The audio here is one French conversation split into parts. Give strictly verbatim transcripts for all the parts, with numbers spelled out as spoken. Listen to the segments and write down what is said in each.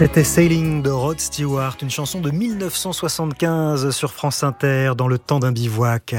C'était Sailing de Rod Stewart, une chanson de mille neuf cent soixante-quinze sur France Inter, dans le temps d'un bivouac.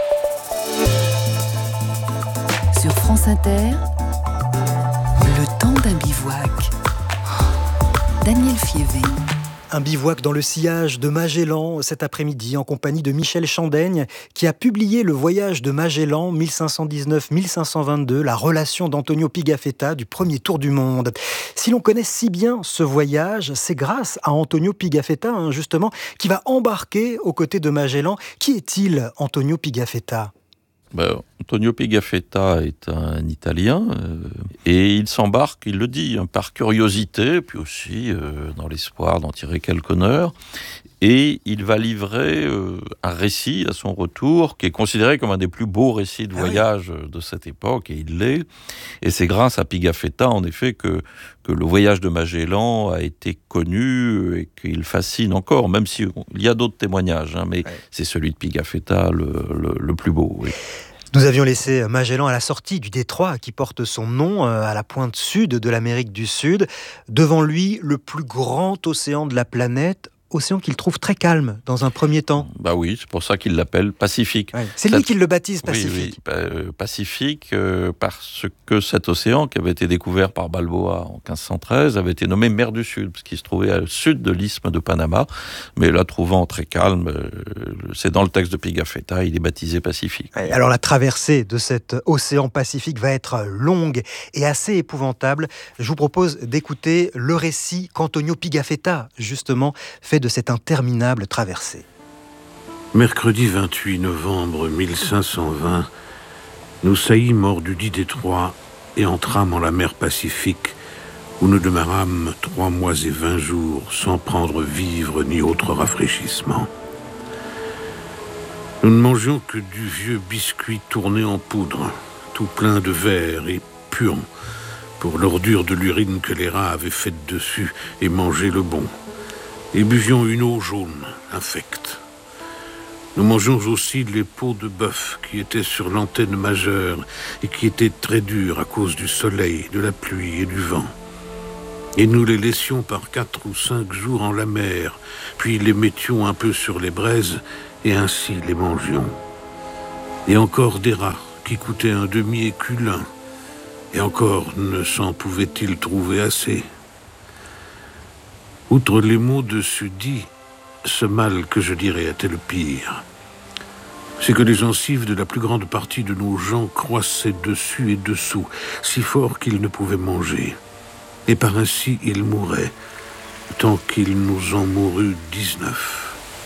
Sur France Inter, le temps d'un bivouac. Daniel Fievé. Un bivouac dans le sillage de Magellan cet après-midi en compagnie de Michel Chandaigne qui a publié Le voyage de Magellan mille cinq cent dix-neuf à mille cinq cent vingt-deux, la relation d'Antonio Pigafetta du premier tour du monde. Si l'on connaît si bien ce voyage, c'est grâce à Antonio Pigafetta, hein, justement, qui va embarquer aux côtés de Magellan. Qui est-il, Antonio Pigafetta ? Ben, Antonio Pigafetta est un Italien euh, et il s'embarque, il le dit, hein, par curiosité, puis aussi euh, dans l'espoir d'en tirer quelque honneur. Et il va livrer euh, un récit à son retour qui est considéré comme un des plus beaux récits de voyage ah oui. de cette époque, et il l'est. Et c'est grâce à Pigafetta, en effet, que, que le voyage de Magellan a été connu et qu'il fascine encore, même s'il y a d'autres témoignages, hein, mais ouais. c'est celui de Pigafetta le, le, le plus beau. Oui. Nous avions laissé Magellan à la sortie du détroit qui porte son nom, à la pointe sud de l'Amérique du Sud. Devant lui, le plus grand océan de la planète, océan qu'il trouve très calme dans un premier temps. Bah oui, c'est pour ça qu'il l'appelle Pacifique. Ouais, c'est lui qui le baptise Pacifique. Oui, oui, euh, Pacifique, euh, parce que cet océan qui avait été découvert par Balboa en quinze cent treize avait été nommé mer du Sud, parce qu'il se trouvait au sud de l'isthme de Panama, mais la trouvant très calme, euh, c'est dans le texte de Pigafetta, il est baptisé Pacifique. Ouais, alors la traversée de cet océan Pacifique va être longue et assez épouvantable. Je vous propose d'écouter le récit qu'Antonio Pigafetta, justement, fait de cette interminable traversée. Mercredi vingt-huit novembre mille cinq cent vingt, nous saillîmes hors du dit détroit et entrâmes en la mer Pacifique, où nous demeurâmes trois mois et vingt jours sans prendre vivre ni autre rafraîchissement. Nous ne mangions que du vieux biscuit tourné en poudre, tout plein de verre et puant, pour l'ordure de l'urine que les rats avaient faite dessus et mangé le bon. Et buvions une eau jaune, infecte. Nous mangions aussi les peaux de bœuf qui étaient sur l'antenne majeure et qui étaient très dures à cause du soleil, de la pluie et du vent. Et nous les laissions par quatre ou cinq jours en la mer, puis les mettions un peu sur les braises et ainsi les mangions. Et encore des rats qui coûtaient un demi-écu l'un, et encore ne s'en pouvait-il trouver assez. Outre les mots dessus dits, ce mal que je dirais était le pire. C'est que les gencives de la plus grande partie de nos gens croissaient dessus et dessous, si fort qu'ils ne pouvaient manger. Et par ainsi ils mouraient, tant qu'il nous en mourut dix-neuf.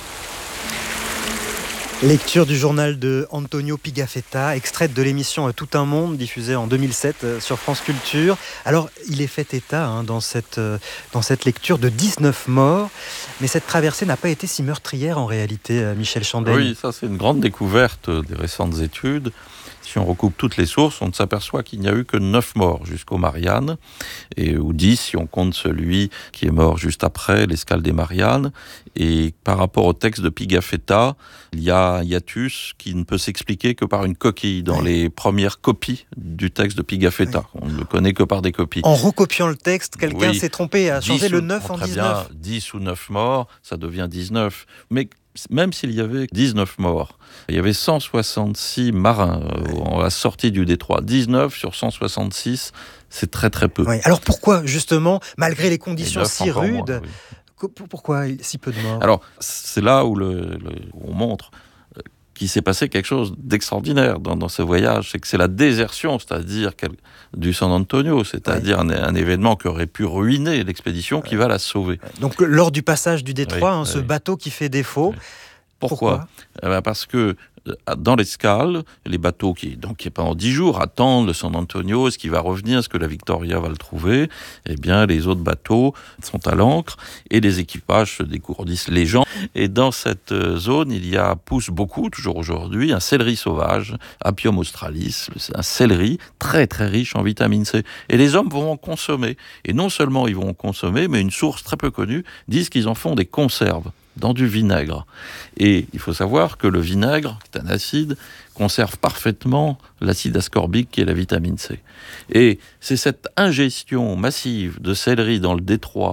Lecture du journal de Antonio Pigafetta, extraite de l'émission Tout un monde, diffusée en deux mille sept sur France Culture. Alors, il est fait état hein, dans, cette, dans cette lecture de dix-neuf morts, mais cette traversée n'a pas été si meurtrière en réalité, Michel Chandaigne. Oui, ça c'est une grande découverte des récentes études. Si on recoupe toutes les sources, on s'aperçoit qu'il n'y a eu que neuf morts jusqu'aux Mariannes, et, ou dix si on compte celui qui est mort juste après l'escale des Mariannes. Et par rapport au texte de Pigafetta, il y a un hiatus qui ne peut s'expliquer que par une coquille dans oui. les premières copies du texte de Pigafetta. Oui. On ne le connaît que par des copies. En recopiant le texte, quelqu'un oui. s'est trompé, a changé le neuf en dix-neuf. Bien, dix ou neuf morts, ça devient dix-neuf. Mais même s'il y avait dix-neuf morts, il y avait cent soixante-six marins euh, à la sortie du détroit. dix-neuf sur cent soixante-six, c'est très très peu. Oui. Alors pourquoi, justement, malgré les conditions si rudes, moins, oui. pourquoi si peu de morts ? Alors, c'est là où, le, le, où on montre qu'il s'est passé quelque chose d'extraordinaire dans, dans ce voyage. C'est que c'est la désertion, c'est-à-dire du San Antonio, c'est-à-dire oui. un, un événement qui aurait pu ruiner l'expédition qui va la sauver. Donc, lors du passage du détroit, oui, hein, ce oui. bateau qui fait défaut... Oui. Pourquoi, Pourquoi eh bien Parce que dans l'escale, les bateaux qui, donc, qui pendant dix jours attendent le San Antonio, est-ce qu'il va revenir, est-ce que la Victoria va le trouver ? Eh bien, les autres bateaux sont à l'ancre et les équipages se dégourdissent les gens. Et dans cette zone, il y a, pousse beaucoup, toujours aujourd'hui, un céleri sauvage, Apium australis, un céleri très très riche en vitamine C. Et les hommes vont en consommer. Et non seulement ils vont en consommer, mais une source très peu connue disent qu'ils en font des conserves dans du vinaigre. Et il faut savoir que le vinaigre, qui est un acide, conserve parfaitement l'acide ascorbique qui est la vitamine C. Et c'est cette ingestion massive de céleri dans le détroit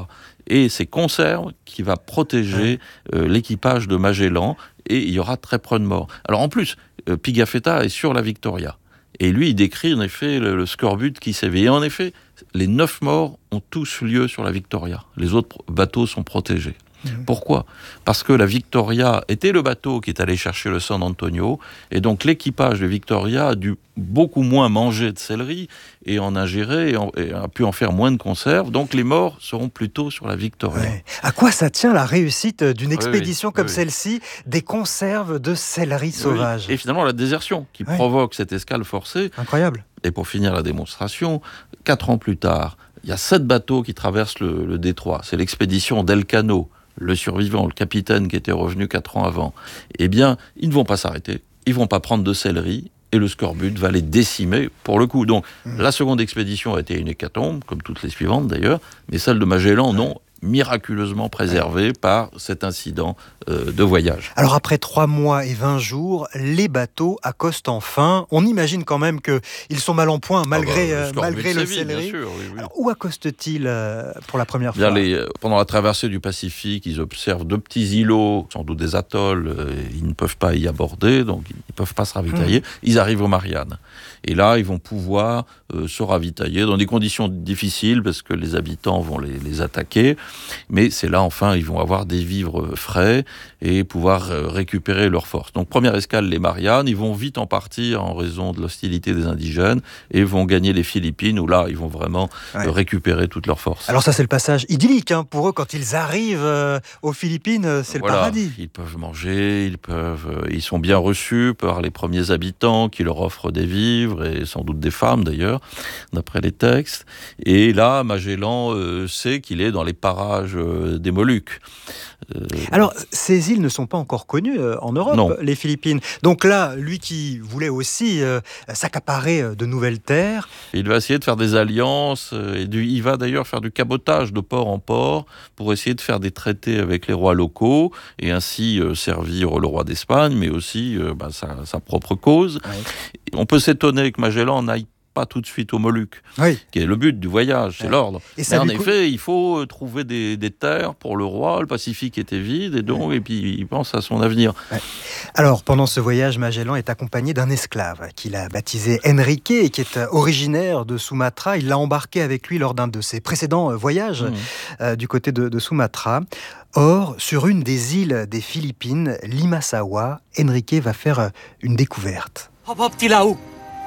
et ces conserves qui va protéger euh, l'équipage de Magellan, et il y aura très peu de morts. Alors en plus, euh, Pigafetta est sur la Victoria, et lui il décrit en effet le, le scorbut qui s'éveille. Et en effet, les neuf morts ont tous lieu sur la Victoria. Les autres bateaux sont protégés. Mmh. Pourquoi ? Parce que la Victoria était le bateau qui est allé chercher le San Antonio, et donc l'équipage de Victoria a dû beaucoup moins manger de céleri et en ingérer et, en, et a pu en faire moins de conserves. Donc les morts seront plutôt sur la Victoria. Ouais. À quoi ça tient la réussite d'une expédition oui, oui, comme oui. celle-ci, des conserves de céleri sauvage ? Oui. Et finalement la désertion qui oui. provoque cette escale forcée. Incroyable. Et pour finir la démonstration, quatre ans plus tard, il y a sept bateaux qui traversent le, le détroit. C'est l'expédition d'Elcano, le survivant, le capitaine qui était revenu quatre ans avant. Eh bien, ils ne vont pas s'arrêter, ils ne vont pas prendre de céleri, et le scorbut va les décimer pour le coup. Donc, mmh. la seconde expédition a été une hécatombe, comme toutes les suivantes d'ailleurs, mais celle de Magellan, mmh. non, miraculeusement préservée par cet incident euh, de voyage. Alors après trois mois et vingt jours, les bateaux accostent enfin. On imagine quand même qu'ils sont mal en point malgré, ah bah, le, euh, malgré le Séville, céleri. Bien sûr, oui, oui. Alors, où accostent-ils euh, pour la première bien, fois les, euh, Pendant la traversée du Pacifique, ils observent deux petits îlots, sans doute des atolls. Euh, ils ne peuvent pas y aborder, donc ils ne peuvent pas se ravitailler. Mmh. Ils arrivent aux Mariannes. Et là, ils vont pouvoir euh, se ravitailler dans des conditions difficiles parce que les habitants vont les, les attaquer. Mais c'est là, enfin, ils vont avoir des vivres frais et pouvoir euh, récupérer leurs forces. Donc, première escale, les Mariannes. Ils vont vite en partir en raison de l'hostilité des indigènes et vont gagner les Philippines où là, ils vont vraiment ouais. euh, récupérer toutes leurs forces. Alors ça, c'est le passage idyllique hein, pour eux. Quand ils arrivent euh, aux Philippines, c'est voilà, le paradis. Ils peuvent manger, ils, peuvent, euh, ils sont bien reçus par les premiers habitants qui leur offrent des vivres et sans doute des femmes d'ailleurs, d'après les textes. Et là, Magellan euh, sait qu'il est dans les parages euh, des Moluques. Euh... Alors, ces îles ne sont pas encore connues euh, en Europe, non. les Philippines. Donc là, lui qui voulait aussi euh, s'accaparer de nouvelles terres... Il va essayer de faire des alliances, euh, et du, il va d'ailleurs faire du cabotage de port en port pour essayer de faire des traités avec les rois locaux et ainsi euh, servir le roi d'Espagne, mais aussi euh, bah, sa, sa propre cause. Ouais. On peut s'étonner que Magellan n'aille pas tout de suite aux Moluques, oui. qui est le but du voyage, c'est ouais. l'ordre. Et mais en effet, coûte... il faut trouver des, des terres pour le roi, le Pacifique était vide, et donc, ouais. et puis il pense à son avenir. Ouais. Alors, pendant ce voyage, Magellan est accompagné d'un esclave qu'il a baptisé Enrique, et qui est originaire de Sumatra. Il l'a embarqué avec lui lors d'un de ses précédents voyages mmh. euh, du côté de, de Sumatra. Or, sur une des îles des Philippines, Limasawa, Enrique va faire une découverte. Hop hop Tilaou,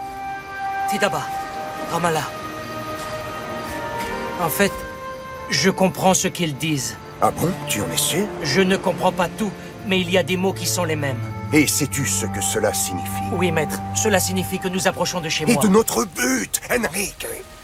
Tidaba, Ramala. En fait, je comprends ce qu'ils disent. Ah bon, tu en es sûr ? Je ne comprends pas tout, mais il y a des mots qui sont les mêmes. Et sais-tu ce que cela signifie ? Oui, maître. Cela signifie que nous approchons de chez Et moi. Et de notre but, Enrique.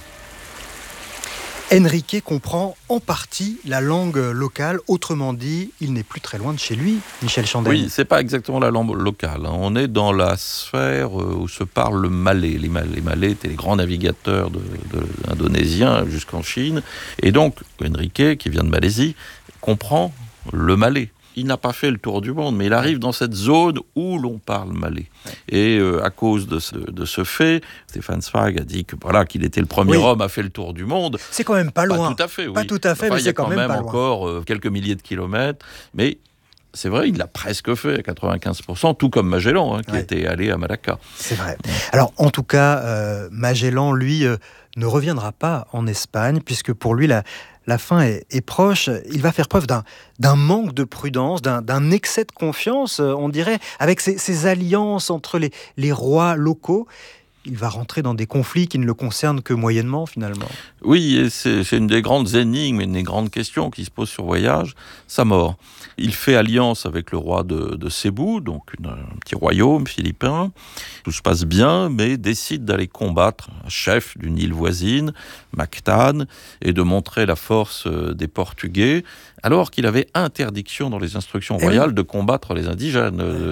Enrique comprend en partie la langue locale, autrement dit, il n'est plus très loin de chez lui, Michel Chandaigne. Oui, c'est pas exactement la langue locale. On est dans la sphère où se parle le malais. Les Malais, les Malais étaient les grands navigateurs de, de, indonésiens jusqu'en Chine. Et donc, Enrique, qui vient de Malaisie, comprend le malais. Il n'a pas fait le tour du monde, mais il arrive dans cette zone où l'on parle malais. Et euh, à cause de ce, de ce fait, Stefan Zweig a dit que, voilà, qu'il était le premier oui. homme à faire le tour du monde. C'est quand même pas loin. Pas tout à fait, oui. Pas tout à fait, enfin, mais c'est quand, quand même, même pas encore euh, quelques milliers de kilomètres. Mais c'est vrai, il l'a presque fait à quatre-vingt-quinze pour cent, tout comme Magellan, hein, qui ouais. était allé à Malacca. C'est vrai. Alors, en tout cas, euh, Magellan, lui, euh, ne reviendra pas en Espagne, puisque pour lui, la... La fin est, est proche. Il va faire preuve d'un, d'un manque de prudence, d'un, d'un excès de confiance, on dirait, avec ces, ces alliances entre les, les rois locaux. Il va rentrer dans des conflits qui ne le concernent que moyennement, finalement. Oui, et c'est, c'est une des grandes énigmes, une des grandes questions qui se posent sur voyage, sa mort. Il fait alliance avec le roi de, de Cébou, donc une, un petit royaume philippin. Tout se passe bien, mais décide d'aller combattre un chef d'une île voisine, Mactan, et de montrer la force des Portugais, alors qu'il avait interdiction dans les instructions royales de combattre les indigènes.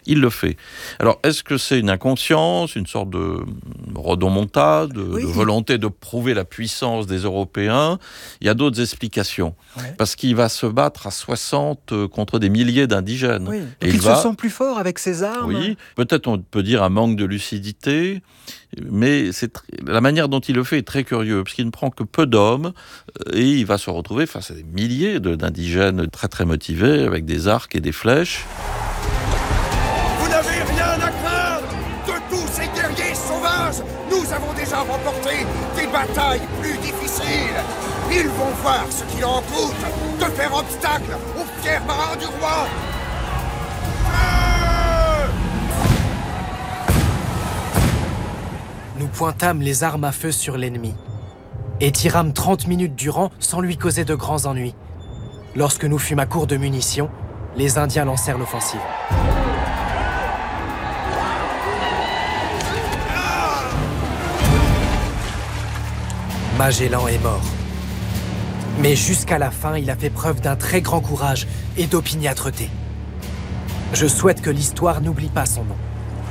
il le fait. Alors, est-ce que c'est une inconscience, une sorte de rodomontade, de, oui. de volonté de prouver la puissance des Européens? Il y a d'autres explications. Ouais. Parce qu'il va se battre à soixante contre des milliers d'indigènes. Oui. Et il, il va... se sent plus fort avec ses armes. Oui, peut-être on peut dire un manque de lucidité, mais c'est tr... la manière dont il le fait est très curieux, parce qu'il ne prend que peu d'hommes, et il va se retrouver face à des milliers de, d'indigènes très très motivés, avec des arcs et des flèches. Vous n'avez rien à craindre de tous ces guerriers sauvages. Nous avons déjà remporté des batailles plus difficiles. Ils vont voir ce qu'il en coûte de faire obstacle aux fiers marins du roi. Nous pointâmes les armes à feu sur l'ennemi et tirâmes trente minutes durant sans lui causer de grands ennuis. Lorsque nous fûmes à court de munitions, les Indiens lancèrent l'offensive. Magellan est mort. Mais jusqu'à la fin, il a fait preuve d'un très grand courage et d'opiniâtreté. Je souhaite que l'histoire n'oublie pas son nom.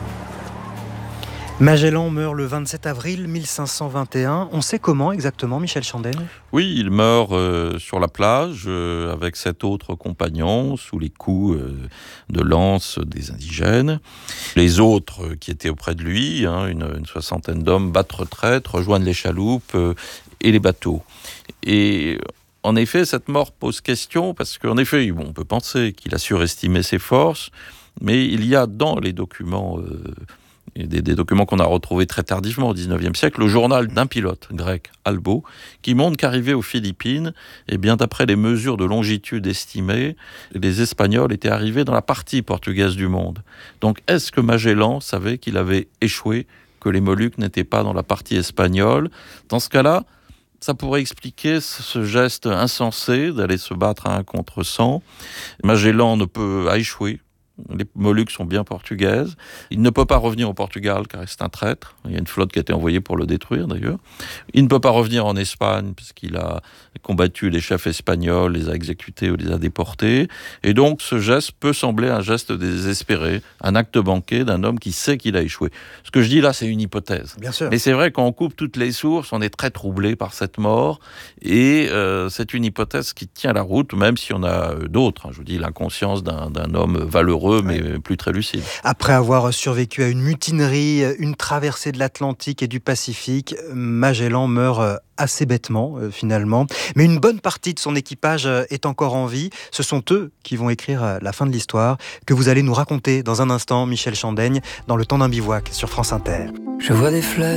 Magellan meurt le vingt-sept avril mille cinq cent vingt et un. On sait comment exactement, Michel Chandaigne ? Oui, il meurt euh, sur la plage euh, avec sept autres compagnons sous les coups euh, de lance des indigènes. Les autres euh, qui étaient auprès de lui, hein, une, une soixantaine d'hommes, battent retraite, rejoignent les chaloupes euh, et les bateaux. Et en effet, cette mort pose question parce qu'en effet, bon, on peut penser qu'il a surestimé ses forces, mais il y a dans les documents... Euh, Des, des documents qu'on a retrouvés très tardivement au dix-neuvième siècle, le journal d'un pilote grec, Albo, qui montre qu'arrivé aux Philippines, eh bien, d'après les mesures de longitude estimées, les Espagnols étaient arrivés dans la partie portugaise du monde. Donc, est-ce que Magellan savait qu'il avait échoué, que les Moluques n'étaient pas dans la partie espagnole ? Dans ce cas-là, ça pourrait expliquer ce geste insensé d'aller se battre à un contre cent. Magellan ne peut a échoué. Les Moluques sont bien portugaises. Il ne peut pas revenir au Portugal car c'est un traître. Il y a une flotte qui a été envoyée pour le détruire d'ailleurs. Il ne peut pas revenir en Espagne puisqu'il a combattu les chefs espagnols, les a exécutés ou les a déportés. Et donc ce geste peut sembler un geste désespéré, un acte banqué d'un homme qui sait qu'il a échoué. Ce que je dis là, c'est une hypothèse. Bien sûr. Mais c'est vrai quand on coupe toutes les sources, on est très troublé par cette mort. Et euh, c'est une hypothèse qui tient la route, même si on a d'autres. Je vous dis l'inconscience d'un, d'un homme valeureux, mais ouais. plus très lucide. Après avoir survécu à une mutinerie, une traversée de l'Atlantique et du Pacifique, Magellan meurt assez bêtement, euh, finalement. Mais une bonne partie de son équipage est encore en vie. Ce sont eux qui vont écrire la fin de l'histoire, que vous allez nous raconter dans un instant, Michel Chandaigne, dans Le Temps d'un bivouac sur France Inter. Je vois des fleurs